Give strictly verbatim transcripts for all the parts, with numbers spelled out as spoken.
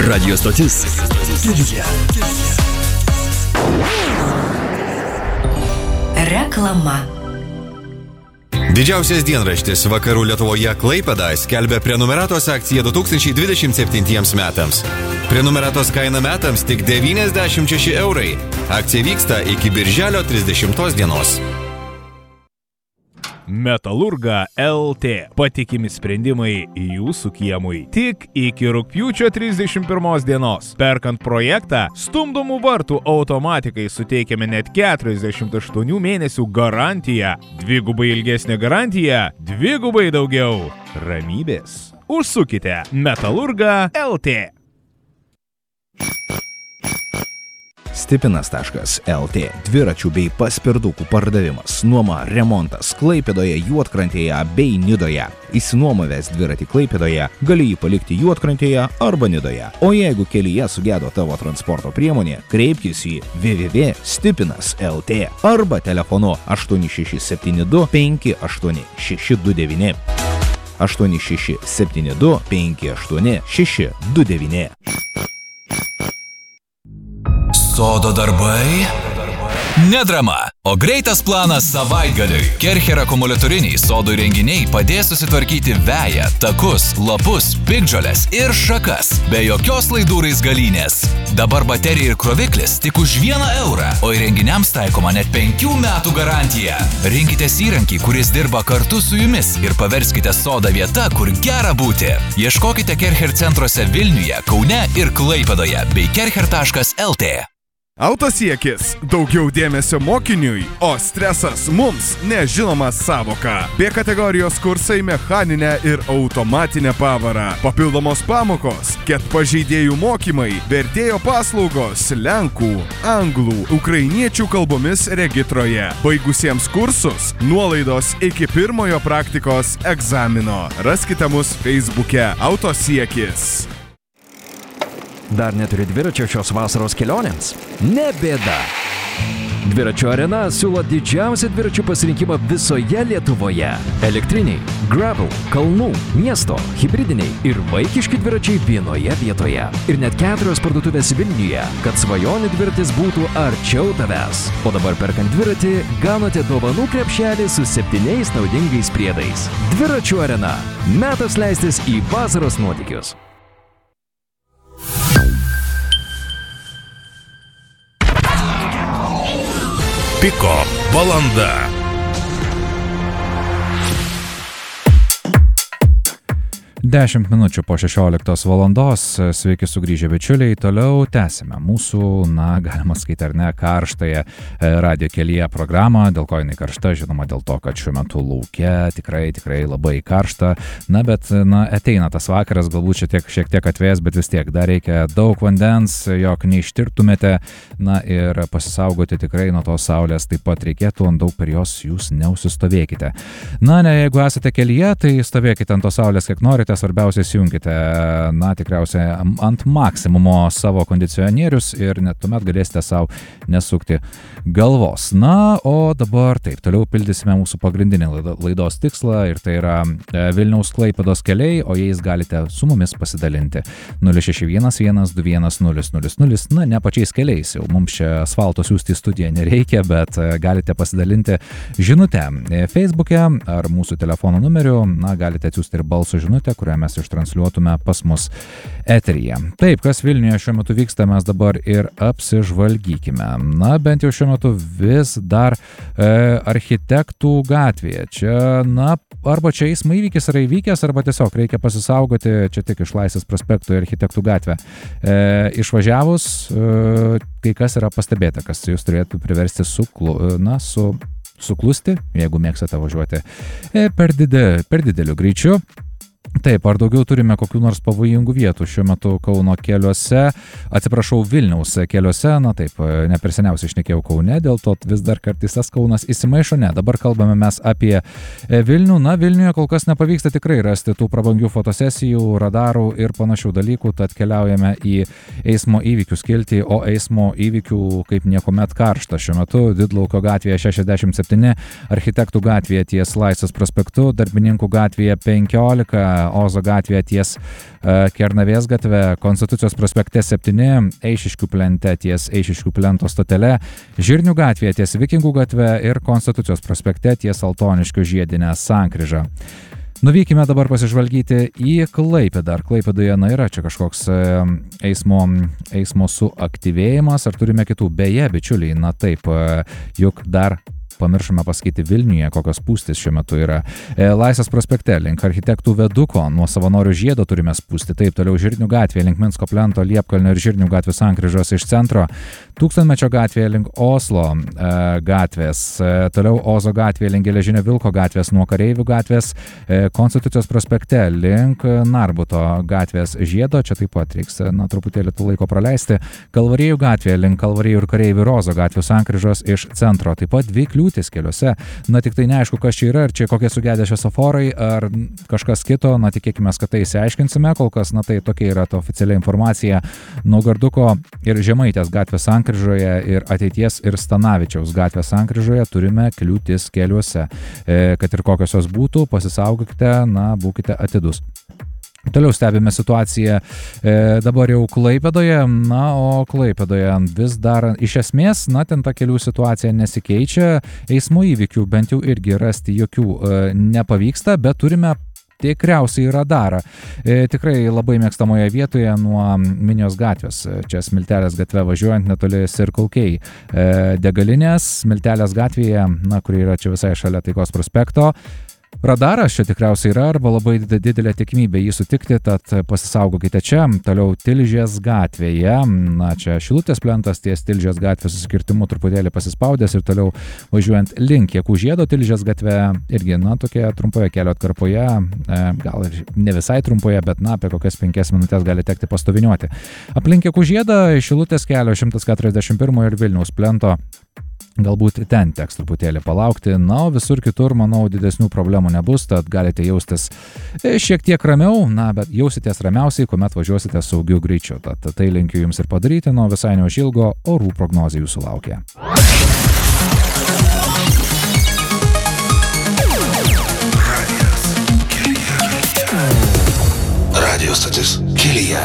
Radio stotis Kilija. Reklama. Didžiausias dienraštis Vakarų Lietuvoje Klaipėda skelbia prenumeratos akciją du tūkstančiai dvidešimt septintiems metams. Prenumeratos kaina metams tik devyniasdešimt šeši eurai. Akcija vyksta iki birželio trisdešimtos dienos. Metalurga L T. Patikimi sprendimai jūsų kiemui. Tik iki rugpjūčio trisdešimt pirmos dienos. Perkant projektą, stumdomų vartų automatikai suteikiame net keturiasdešimt aštuonių mėnesių garantiją. Dvigubai ilgesnė garantija, dvigubai daugiau ramybės. Užsukite Metalurga L T. Stipinas taškas L T. Dviračių bei paspirdukų pardavimas, nuoma, remontas Klaipėdoje, Juodkrantėje bei Nidoje. Išsinuomavęs dviratį Klaipėdoje, gali jį palikti Juodkrantėje arba Nidoje. O jeigu kelyje sugedo tavo transporto priemonė, kreipkis į w w w taškas stipinas taškas l t arba telefonu aštuoni šeši septyni du penki aštuoni šeši du devyni. aštuoni šeši septyni du penki aštuoni šeši du devyni. Sodo darbai? Nedrama, o greitas planas savaitgaliui. Kercher akumuliatoriniai sodų įrenginiai padės susitvarkyti veją, takus, lapus, piktžoles ir šakas, be jokios laidų raizgalynės. Dabar baterija ir kroviklis tik už vieną eurą, o įrenginiams taikoma net penkių metų garantija. Rinkitės įrankį, kuris dirba kartu su jumis ir paverskite sodą vieta, kur gera būti. Ieškokite Kercher centruose Vilniuje, Kaune ir Klaipėdoje bei kercher taškas l t. Autosiekis – daugiau dėmesio mokiniui, o stresas mums nežinoma savoka. B kategorijos kursai mechaninę ir automatinę pavarą. Papildomos pamokos, ket pažeidėjų mokymai, vertėjo paslaugos lenkų, anglų, ukrainiečių kalbomis regitroje. Baigusiems kursus nuolaidos iki pirmojo praktikos egzamino. Raskite mus Facebook'e Autosiekis. Dar neturi dviračio šios vasaros kelionėms? Ne bėda. Dviračių arena siūlo didžiausią dviračių pasirinkimą visoje Lietuvoje. Elektriniai, gravel, kalnų, miesto, hibridiniai ir vaikiški dviračiai vienoje vietoje. Ir net keturios parduotuvės Vilniuje, kad svajonių dviratis būtų arčiau tavęs. O dabar perkant dviratį, gaunate dovanų krepšelį su septyniais naudingais priedais. Dviračių arena. Metas leistis į vasaros nuotykius. Piko valanda. Dešimt minučių po šešioliktos valandos. Sveiki sugrįžę bičiuliai. Toliau tęsime mūsų, na, galima skaityti ar ne, karštąją radio kelyje programą. Dėl ko jinai karšta? Žinoma, dėl to, kad šiuo metu lauke tikrai, tikrai labai karšta. Na, bet, na, ateina tas vakaras, galbūt šiek tiek, šiek tiek atvės, bet vis tiek dar reikia daug vandens, jog neištirtumėte. Na, ir pasisaugoti tikrai nuo tos saulės taip pat reikėtų, ant daug per jos jūs neužsistovėkite. Na, ne, jeigu esate kelyje, tai stovėkite ant tos saulės, kiek norite. Svarbiausia, įsijunkite, na, tikriausiai ant maksimumo savo kondicionierius ir net tuomet galėsite savo nesukti galvos. Na, o dabar taip, toliau pildysime mūsų pagrindinį laidos tikslą ir tai yra Vilniaus Klaipėdos keliai, o jais galite su mumis pasidalinti. nulis šeši vienas vienas du vienas nulis nulis nulis, na, ne pačiais keliais, jau mums čia asfalto siūsti į studiją nereikia, bet galite pasidalinti žinutę Facebook'e ar mūsų telefono numeriu, na, galite atsiųsti ir balso žinutę, kurią mes ištransliuotume pas mus eteryje. Taip, kas Vilniuje šiuo metu vyksta, mes dabar ir apsižvalgykime. Na, bent jau šiuo metu vis dar e, Architektų gatvėje. Čia, na, arba čia eismo įvykis yra įvykęs, arba tiesiog reikia pasisaugoti, čia tik iš Laisvės prospekto į Architektų gatvę. E, išvažiavus, e, kai kas yra pastebėta, kas jūs turėtų priversti suklu, na, su, suklusti, jeigu mėgstate važiuoti e, per, didė, per dideliu greičiu. Taip, ar daugiau turime kokių nors pavojingų vietų šiuo metu Kauno keliuose, atsiprašau, Vilniaus keliuose, na taip, ne per seniausiai šnekėjau Kaune, dėl to vis dar kartais tas Kaunas įsimaišo, ne, dabar kalbame mes apie Vilnių, na, Vilniuje kol kas nepavyksta tikrai rasti tų prabangių fotosesijų, radarų ir panašių dalykų, tad keliaujame į eismo įvykių skiltį, o eismo įvykių kaip niekuomet karšta šiuo metu Didlaukio gatvėje šešiasdešimt septyni, Architektų gatvėje ties Laisvės prospektu, Darbininkų gatvėje penkiolika, Ozo gatvėje ties Kernavės gatve, Konstitucijos prospekte septyni, Eišiškių plente ties Eišiškių plento stotele, Žirnių gatvėje ties Vikingų gatve ir Konstitucijos prospekte ties Altoniškių žiedinę sankryžą. Nuvykime dabar pasižvalgyti į Klaipėdą. Ar Klaipėdoje na, yra čia kažkoks eismo, eismo suaktyvėjimas, ar turime kitų? Beje, bičiuliai, na taip, juk dar pamiršome pasakyti Vilniuje, kokios spūstys šiuo metu yra. Laisvės prospekte link Architektų viaduko nuo Savanorių žiedo turime spūsti. Taip, toliau Žirnių gatvėje link Minsko plento, Liepkalnio ir Žirnių gatvės sankryžos iš centro. Tūkstantmečio gatvėje link Oslo e, gatvės. E, toliau Ozo gatvėje link Geležinio Vilko gatvės nuo Kareivių gatvės. E, Konstitucijos prospekte link Narbuto gatvės žiedo. Čia taip pat reiks na, truputėlį tų laiko praleisti. Kalvarijų gatvėje link Kalvarijų ir Kareivių Rozo gatvių sankryžos iš centro. Taip pat dvi kliūtis keliuose. Na tik tai neaišku, kas čia yra, ar čia kokie sugedę šviesoforai, ar kažkas kito. Na tikėkime, kad tai išsiaiškinsime. Kol kas, na tai tokia yra ta oficialia informacija. Naugarduko ir Žemaitės gatvės sankryžoje ir Ateities ir Stanavičiaus gatvės sankryžoje turime kliūtis keliuose. E, kad ir kokios jos būtų, pasisaugokite, na, būkite atidus. Toliau stebime situaciją e, dabar jau Klaipėdoje, na, o Klaipėdoje vis dar iš esmės, na, ten ta kelių situacija nesikeičia, eismo įvykių bent jau irgi rasti jokių e, nepavyksta, bet turime tikriausiai radarą. E, tikrai labai mėgstamoje vietoje nuo Minijos gatvės, čia Smiltelės gatve važiuojant netoli Circle K e, degalinės, Smiltelės gatvėje, na, kur yra čia visai šalia Taikos prospekto. Radaras čia tikriausiai yra arba labai didelė tikimybė jį sutikti, tad pasisaugokite čia. Toliau Tilžės gatvėje, na čia Šilutės plentas ties Tilžės gatvės susikirtimu truputėlį pasispaudęs ir toliau važiuojant link Kiekų žiedo Tilžės gatve, irgi, na, tokie trumpoje kelio atkarpoje, gal ir ne visai trumpoje, bet, na, apie kokias penkias minutės gali tekti pastoviniuoti. Aplink Kiekų žiedą Šilutės kelio šimtas keturiasdešimt pirmas ir Vilniaus plento. Galbūt ten teks truputėlį palaukti, na, o visur kitur, manau, didesnių problemų nebus, tad galite jaustis šiek tiek ramiau, na, bet jausitės ramiausiai, kuomet važiuosite saugiu greičiu. Tad tai linkiu jums ir padaryti, nuo visai neužilgo orų prognozė jūsų laukia. Radio stotis kelyje.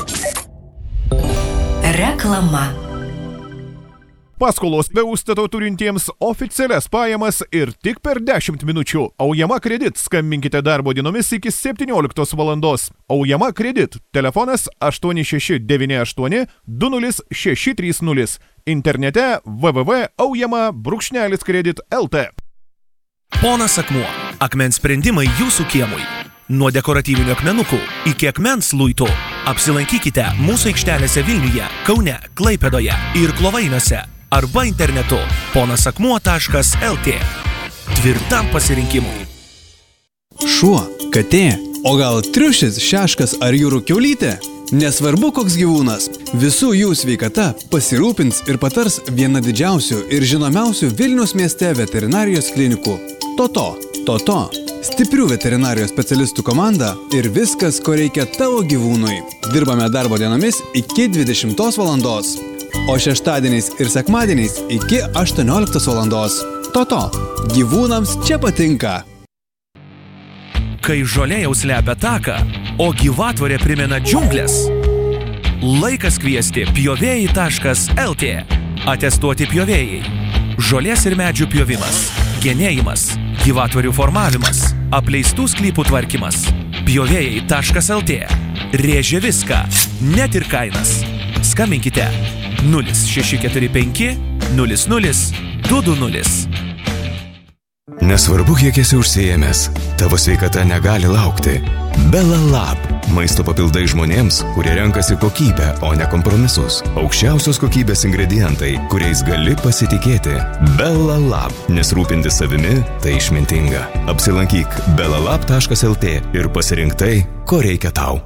Reklama. Paskolos be užstato turintiems oficialias pajamas ir tik per dešimt minučių. Aujama kredit. Skambinkite darbo dienomis iki septynioliktos valandos. Aujama kredit. Telefonas aštuoni šeši devyni aštuoni du nulis šeši trys nulis. Internete w w w taškas aujama brūkšnelis kredit taškas l t. Ponas Akmuo. Akmens sprendimai jūsų kiemui. Nuo dekoratyvinių akmenukų iki akmens luitų. Apsilankykite mūsų aikštelėse Vilniuje, Kaune, Klaipėdoje ir Klovainiuose. Arba internetu ponasakmuo taškas l t. Tvirtam pasirinkimui. Šuo, katė, o gal triušis, šeškas ar jūrų kiaulytė? Nesvarbu koks gyvūnas, visų jų sveikata pasirūpins ir patars viena didžiausių ir žinomiausių Vilniaus mieste veterinarijos klinikų. Toto, Toto. Stiprių veterinarijos specialistų komanda ir viskas, ko reikia tavo gyvūnui. Dirbame darbo dienomis iki dvidešimtos valandos. O šeštadieniais ir sekmadieniais iki aštuonioliktos valandos. Toto, gyvūnams čia patinka. Kai žolė jau slepia taką, o gyvatvorė primena džiunglės. Laikas kviesti pjovėjai taškas l t. Atestuoti pjovėjai. Žolės ir medžių pjovimas, genėjimas, gyvatvorių formavimas, apleistų sklypų tvarkymas. pjovėjai taškas l t. Rėžia viską, net ir kainas. Skambinkite nulis šeši keturi penki nulis nulis du du nulis. Nesvarbu, kiek esi užsiėmęs, tavo sveikata negali laukti. Bella Lab. Maisto papildai žmonėms, kurie renkasi kokybę, o ne kompromisus. Aukščiausios kokybės ingredientai, kuriais gali pasitikėti. Bella Lab. Nes rūpintis savimi tai išmintinga. Apsilankyk bella lab taškas l t ir pasirink tai, ko reikia tau.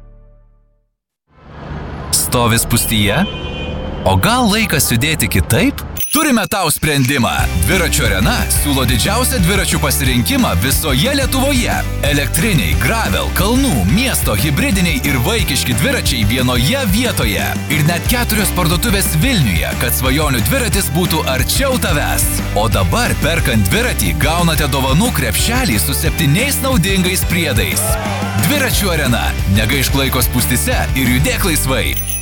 Stovi spūstyje? O gal laikas judėti kitaip? Turime tau sprendimą. Dviračių arena siūlo didžiausią dviračių pasirinkimą visoje Lietuvoje. Elektriniai, gravel, kalnų, miesto, hibridiniai ir vaikiški dviračiai vienoje vietoje. Ir net keturios parduotuvės Vilniuje, kad svajonių dviratis būtų arčiau tavęs. O dabar, perkant dviratį, gaunate dovanų krepšelį su septyniais naudingais priedais. Dviračių arena. Negaišk laiko spūstyse ir judėk laisvai.